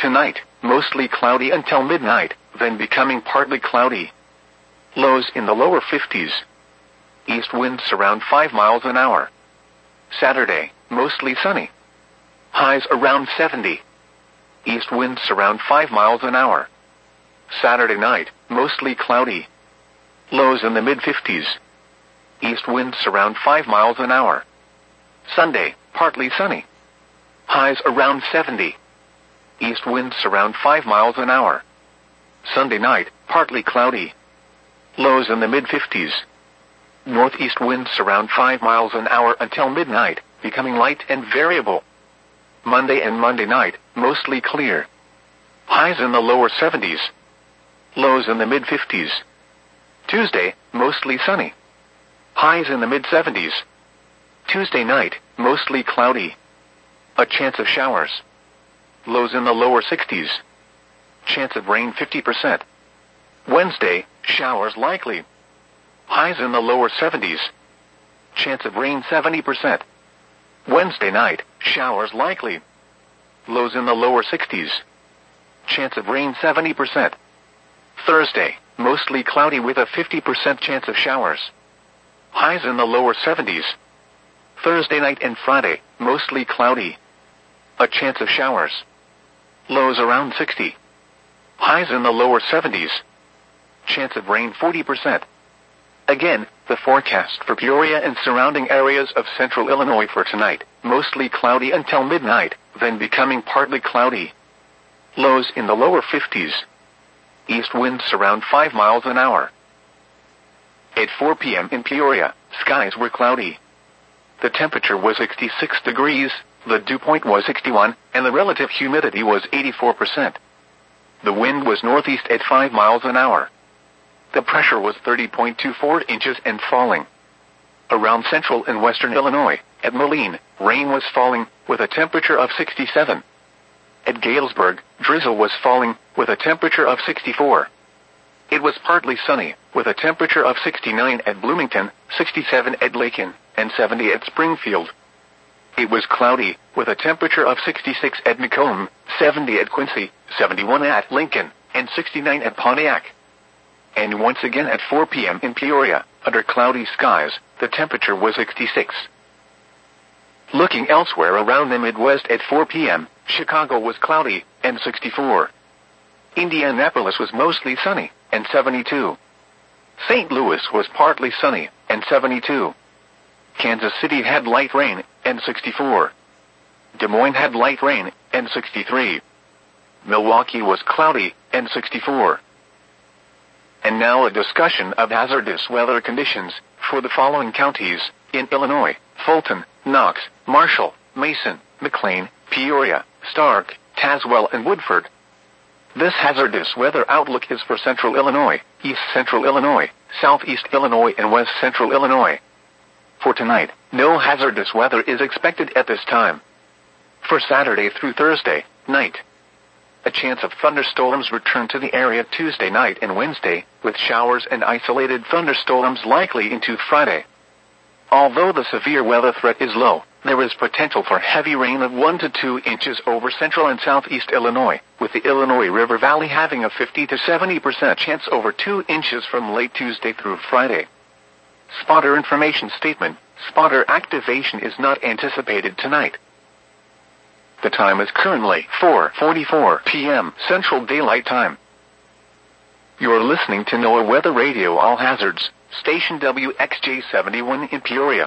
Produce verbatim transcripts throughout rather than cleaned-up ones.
Tonight, mostly cloudy until midnight, then becoming partly cloudy. Lows in the lower fifties. East winds around five miles an hour. Saturday, mostly sunny. Highs around seventy. East winds around five miles an hour. Saturday night, mostly cloudy. Lows in the mid-fifties. East winds around five miles an hour. Sunday, partly sunny. Highs around seventy. East winds around five miles an hour. Sunday night, partly cloudy. Lows in the mid-fifties. Northeast winds around five miles an hour until midnight, becoming light and variable. Monday and Monday night, mostly clear. Highs in the lower seventies. Lows in the mid-fifties. Tuesday, mostly sunny. Highs in the mid-seventies. Tuesday night, mostly cloudy. A chance of showers. Lows in the lower sixties. Chance of rain fifty percent. Wednesday, showers likely. Highs in the lower seventies. Chance of rain seventy percent. Wednesday night, showers likely. Lows in the lower sixties. Chance of rain seventy percent. Thursday, mostly cloudy with a fifty percent chance of showers. Highs in the lower seventies. Thursday night and Friday, mostly cloudy. A chance of showers. Lows around sixty. Highs in the lower seventies. Chance of rain forty percent. Again, the forecast for Peoria and surrounding areas of central Illinois for tonight, mostly cloudy until midnight, then becoming partly cloudy. Lows in the lower fifties. East winds around five miles an hour. At four p.m. in Peoria, skies were cloudy. The temperature was sixty-six degrees, the dew point was sixty-one, and the relative humidity was eighty-four percent. The wind was northeast at five miles an hour. The pressure was thirty point two four inches and falling. Around central and western Illinois, at Moline, rain was falling, with a temperature of sixty-seven. At Galesburg, drizzle was falling, with a temperature of sixty-four. It was partly sunny, with a temperature of sixty-nine at Bloomington, sixty-seven at Lakin, and seventy at Springfield. It was cloudy, with a temperature of sixty-six at Macomb, seventy at Quincy, seventy-one at Lincoln, and sixty-nine at Pontiac. And once again at four p.m. in Peoria, under cloudy skies, the temperature was sixty-six. Looking elsewhere around the Midwest at four p.m., Chicago was cloudy, and sixty-four. Indianapolis was mostly sunny, and seventy-two. Saint Louis was partly sunny, and seventy-two. Kansas City had light rain, and sixty-four. Des Moines had light rain, and sixty-three. Milwaukee was cloudy, and sixty-four. And now a discussion of hazardous weather conditions for the following counties in Illinois: Fulton, Knox, Marshall, Mason, McLean, Peoria, Stark, Tazewell, and Woodford. This hazardous weather outlook is for central Illinois, east central Illinois, southeast Illinois, and west central Illinois. For tonight, no hazardous weather is expected at this time. For Saturday through Thursday night, a chance of thunderstorms return to the area Tuesday night and Wednesday, with showers and isolated thunderstorms likely into Friday. Although the severe weather threat is low, there is potential for heavy rain of one to two inches over central and southeast Illinois, with the Illinois River Valley having a fifty to seventy percent chance over two inches from late Tuesday through Friday. Spotter information statement: spotter activation is not anticipated tonight. The time is currently four forty-four p.m. Central Daylight Time. You're listening to NOAA Weather Radio All Hazards, station W X J seventy-one in Peoria.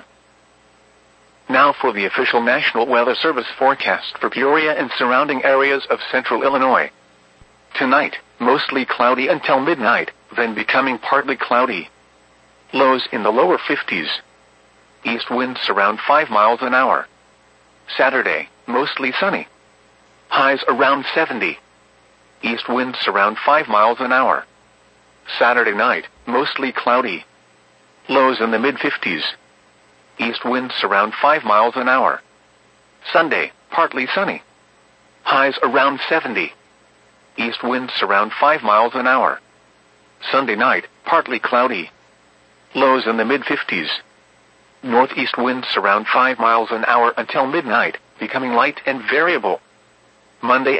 Now for the official National Weather Service forecast for Peoria and surrounding areas of central Illinois. Tonight, mostly cloudy until midnight, then becoming partly cloudy. Lows in the lower fifties. East winds around five miles an hour. Saturday, mostly sunny. Highs around seventy. East winds around five miles an hour. Saturday night, mostly cloudy. Lows in the mid-fifties. East winds around five miles an hour. Sunday, partly sunny. Highs around seventy. East winds around five miles an hour. Sunday night, partly cloudy. Lows in the mid-fifties. Northeast winds around five miles an hour until midnight, becoming light and variable. Monday